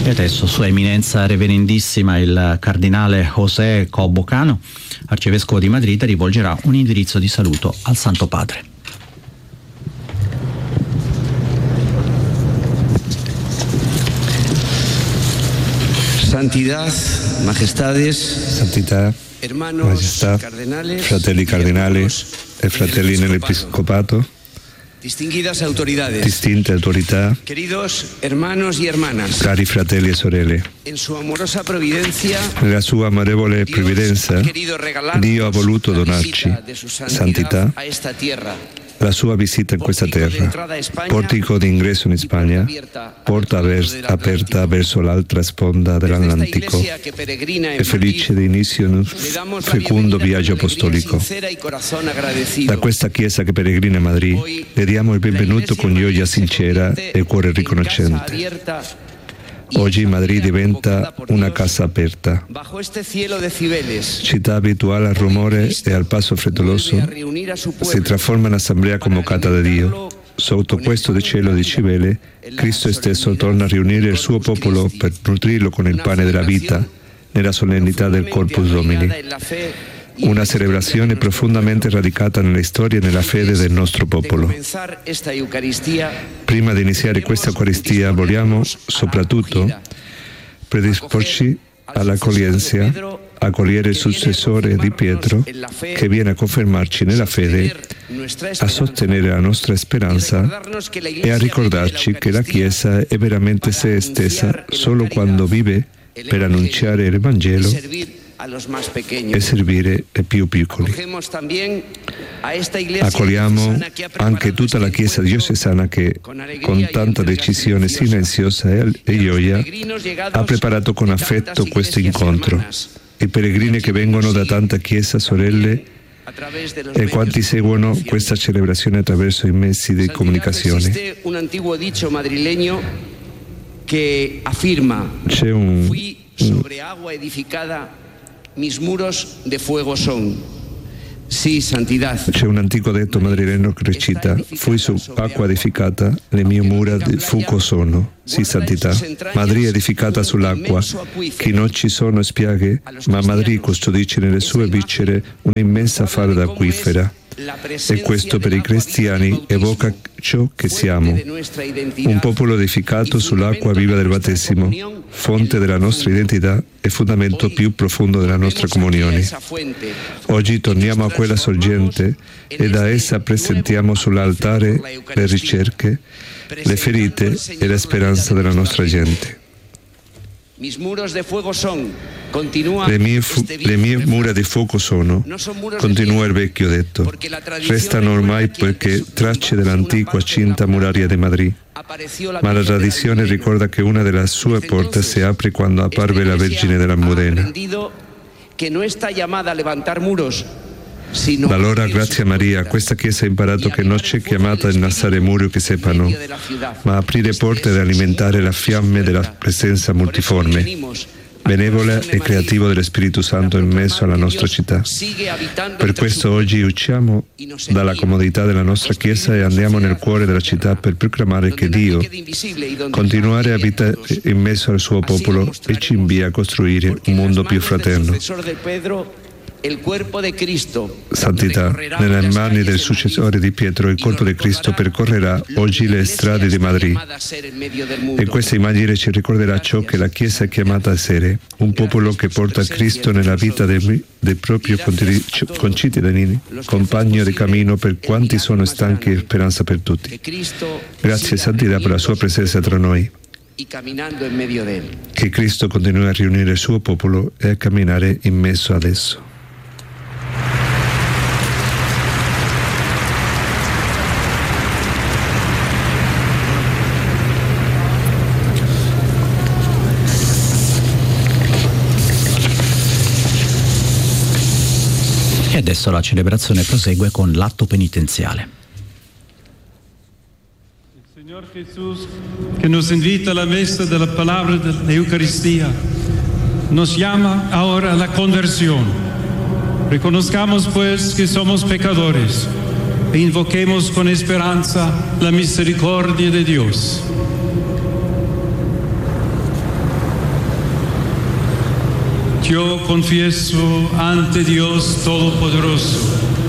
E adesso Sua Eminenza Reverendissima il Cardinale José Cobo Cano, Arcivescovo di Madrid, rivolgerà un indirizzo di saluto al Santo Padre. Santità, Maestà, fratelli cardinali e fratelli nell'Episcopato, distinte autorità, cari fratelli e sorelle, nella sua amorevole provvidenza Dio ha voluto donarci santità, la sua visita in questa terra, portico d'ingresso in Spagna, porta aperta verso l'altra sponda dell'Atlantico e felice di inizio in un fecondo viaggio apostolico. Da questa Chiesa che peregrina a Madrid le diamo il benvenuto con gioia sincera e cuore riconoscente. Oggi Madrid diventa una casa aperta. Città abituale al rumore e al passo frettoloso si trasforma in assemblea convocata da Dio. Sotto questo cielo di civile, Cristo stesso torna a riunire il suo popolo per nutrirlo con il pane della vita nella solennità del Corpus Domini. Una celebrazione profondamente radicata nella storia e nella fede del nostro popolo. Prima di iniziare questa Eucaristia vogliamo soprattutto predisporci all'accoglienza, accogliere il successore di Pietro che viene a confermarci nella fede, a sostenere la nostra speranza e a ricordarci che la Chiesa è veramente se stessa solo quando vive per annunciare il Vangelo e servire i più piccoli. Accogliamo anche tutta la Chiesa diocesana che, con tanta decisione silenziosa e gioia, ha preparato con affetto questo incontro. I pellegrini che vengono da tanta Chiesa, sorelle, e quanti seguono questa celebrazione attraverso i mezzi di comunicazione. Esiste un antico dicho madrileño che afirma: C'è un sobre agua edificada, mis muros de fuego son. Sì, santità. C'è un antico detto madrileno che recita: fui su acqua edificata, le mie mura di fuoco sono. Sì, santità. Madrid è edificata sull'acqua, che non ci sono spiaghe, ma Madrid custodisce nelle sue viscere un'immensa falda acquifera. E questo per i cristiani evoca ciò che siamo, un popolo edificato sull'acqua viva del battesimo, fonte della nostra identità e fondamento più profondo della nostra comunione. Oggi torniamo a quella sorgente e da essa presentiamo sull'altare le ricerche, le ferite e la speranza della nostra gente. Le mie mura di fuoco sono, continua il vecchio detto. Restano ormai perché tracce dell'antica cinta muraria di Madrid, ma la tradizione ricorda che una delle sue porte si apre quando apparve la Vergine dell'Almudena. Da allora, grazie a Maria, questa Chiesa ha imparato che non c'è chiamata a innalzare muri che seppano, ma a aprire porte ed alimentare la fiamme della presenza multiforme, benevola e creativo dello Spirito Santo immesso alla nostra città. Per questo oggi usciamo dalla comodità della nostra Chiesa e andiamo nel cuore della città per proclamare che Dio, continuare a vita immesso al suo popolo e ci invia a costruire un mondo più fraterno. Santità, nelle mani del successore di Pietro, il corpo di Cristo percorrerà oggi le strade di Madrid. E questa immagine ci ricorderà ciò che la Chiesa è chiamata a essere, un popolo che porta Cristo nella vita dei propri concittadini, compagno di cammino per quanti sono stanchi e speranza per tutti. Grazie Santità per la sua presenza tra noi. Che Cristo continui a riunire il suo popolo e a camminare in mezzo ad esso. E adesso la celebrazione prosegue con l'atto penitenziale. Il Señor Jesús, que nos invita a la mesa de la palabra de la Eucaristía, nos llama ahora a la conversión. Reconozcamos pues que somos pecadores e invoquemos con esperanza la misericordia de Dios. Yo confieso ante Dios Todopoderoso